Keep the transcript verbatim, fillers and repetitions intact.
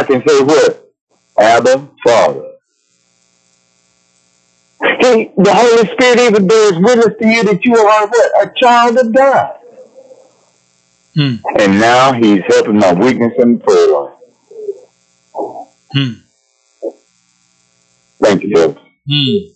I can say what? Abba, Father. He, the Holy Spirit even bears witness to you that you are what? A child of God. Hmm. And now he's helping my weakness in the prayer life. Hmm. Thank you, brother. Hmm.